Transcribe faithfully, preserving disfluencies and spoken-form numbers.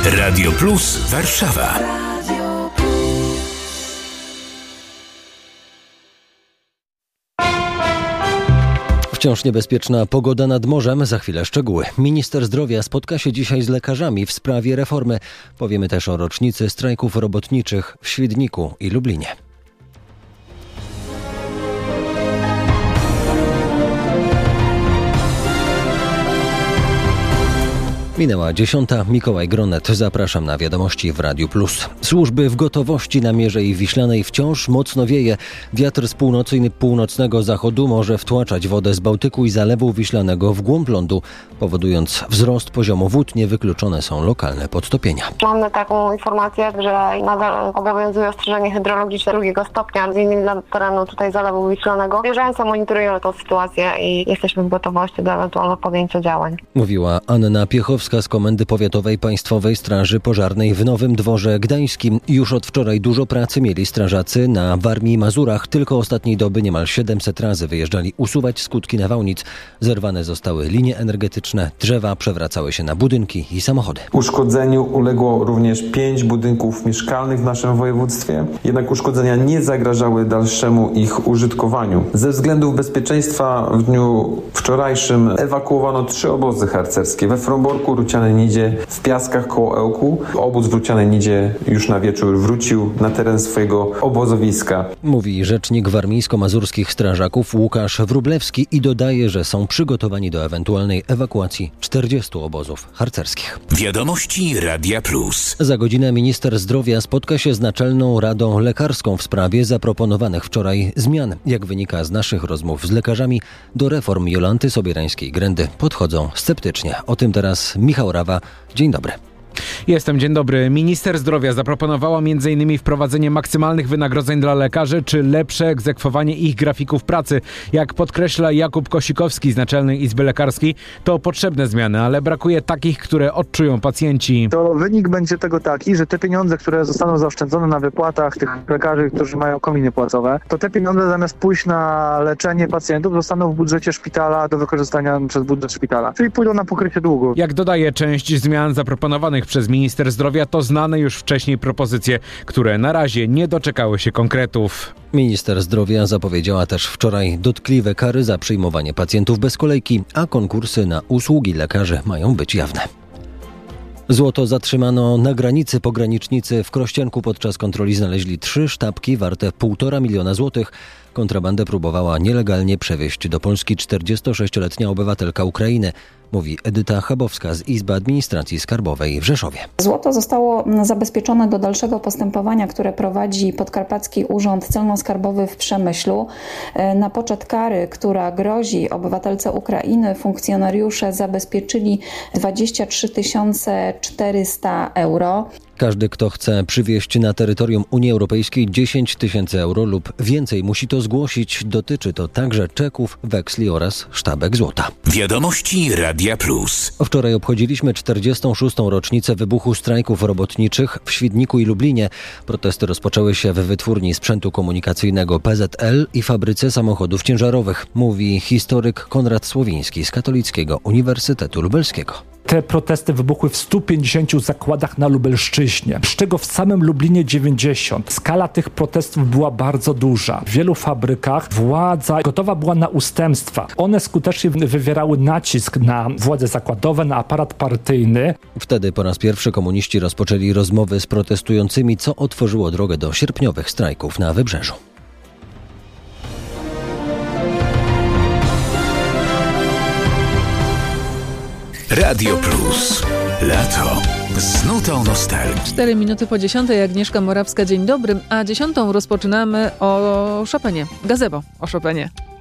Radio Plus Warszawa. Wciąż niebezpieczna pogoda nad morzem, za chwilę szczegóły. Minister zdrowia spotka się dzisiaj z lekarzami w sprawie reformy. Powiemy też o rocznicy strajków robotniczych w Świdniku i Lublinie. Minęła dziesiąta. Mikołaj Gronet. Zapraszam na wiadomości w Radiu Plus. Służby w gotowości. Na Mierzei Wiślanej wciąż mocno wieje. Wiatr z północy i północnego zachodu może wtłaczać wodę z Bałtyku i Zalewu Wiślanego w głąb lądu, powodując wzrost poziomu wód. Niewykluczone są lokalne podtopienia. Mamy taką informację, że nadal obowiązuje ostrzeżenie hydrologiczne drugiego stopnia, między innymi dla terenu tutaj Zalewu Wiślanego. Bieżąco monitorują tę sytuację i jesteśmy w gotowości do ewentualnego podjęcia działań. Mówiła Anna Piechowska z Komendy Powiatowej Państwowej Straży Pożarnej w Nowym Dworze Gdańskim. Już od wczoraj dużo pracy mieli strażacy na Warmii i Mazurach. Tylko ostatniej doby niemal siedemset razy wyjeżdżali usuwać skutki nawałnic. Zerwane zostały linie energetyczne, drzewa przewracały się na budynki i samochody. Uszkodzeniu uległo również pięć budynków mieszkalnych w naszym województwie. Jednak uszkodzenia nie zagrażały dalszemu ich użytkowaniu. Ze względów bezpieczeństwa w dniu wczorajszym ewakuowano trzy obozy harcerskie we Fromborku, Rucianej Nidzie, w Piaskach koło Ełku. Obóz w Rucianej Nidzie już na wieczór wrócił na teren swojego obozowiska. Mówi rzecznik warmińsko-mazurskich strażaków Łukasz Wróblewski i dodaje, że są przygotowani do ewentualnej ewakuacji czterdziestu obozów harcerskich. Wiadomości Radia Plus. Za godzinę minister zdrowia spotka się z Naczelną Radą Lekarską w sprawie zaproponowanych wczoraj zmian. Jak wynika z naszych rozmów z lekarzami, do reform Jolanty Sobierańskiej-Grędy podchodzą sceptycznie. O tym teraz Michał Rawa. Dzień dobry. Jestem, dzień dobry. Minister zdrowia zaproponowała między innymi wprowadzenie maksymalnych wynagrodzeń dla lekarzy czy lepsze egzekwowanie ich grafików pracy. Jak podkreśla Jakub Kosikowski z Naczelnej Izby Lekarskiej, to potrzebne zmiany, ale brakuje takich, które odczują pacjenci. To wynik będzie tego taki, że te pieniądze, które zostaną zaoszczędzone na wypłatach tych lekarzy, którzy mają kominy płacowe, to te pieniądze zamiast pójść na leczenie pacjentów zostaną w budżecie szpitala do wykorzystania przez budżet szpitala, czyli pójdą na pokrycie długu. Jak dodaje, część zmian zaproponowanych przez minister zdrowia to znane już wcześniej propozycje, które na razie nie doczekały się konkretów. Minister zdrowia zapowiedziała też wczoraj dotkliwe kary za przyjmowanie pacjentów bez kolejki, a konkursy na usługi lekarzy mają być jawne. Złoto zatrzymano na granicy. Pogranicznicy w Krościenku podczas kontroli znaleźli trzy sztabki warte półtora miliona złotych. Kontrabandę próbowała nielegalnie przewieźć do Polski czterdziestosześcioletnia obywatelka Ukrainy, mówi Edyta Chabowska z Izby Administracji Skarbowej w Rzeszowie. Złoto zostało zabezpieczone do dalszego postępowania, które prowadzi Podkarpacki Urząd Celno-Skarbowy w Przemyślu. Na poczet kary, która grozi obywatelce Ukrainy, funkcjonariusze zabezpieczyli dwadzieścia trzy tysiące czterysta euro. Każdy, kto chce przywieźć na terytorium Unii Europejskiej dziesięć tysięcy euro lub więcej, musi to zgłosić. Dotyczy to także czeków, weksli oraz sztabek złota. Wiadomości Radia Plus. Wczoraj obchodziliśmy czterdziestą szóstą rocznicę wybuchu strajków robotniczych w Świdniku i Lublinie. Protesty rozpoczęły się w wytwórni sprzętu komunikacyjnego P Z L i fabryce samochodów ciężarowych, mówi historyk Konrad Słowiński z Katolickiego Uniwersytetu Lubelskiego. Te protesty wybuchły w stu pięćdziesięciu zakładach na Lubelszczyźnie, z czego w samym Lublinie dziewięćdziesiąt. Skala tych protestów była bardzo duża. W wielu fabrykach władza gotowa była na ustępstwa. One skutecznie wywierały nacisk na władze zakładowe, na aparat partyjny. Wtedy po raz pierwszy komuniści rozpoczęli rozmowy z protestującymi, co otworzyło drogę do sierpniowych strajków na Wybrzeżu. Radio Plus. Lato z nutą nostalgii. Cztery minuty po dziesiątej. Agnieszka Morawska, dzień dobry. A dziesiątą rozpoczynamy o Chopinie. Gazebo o Chopinie.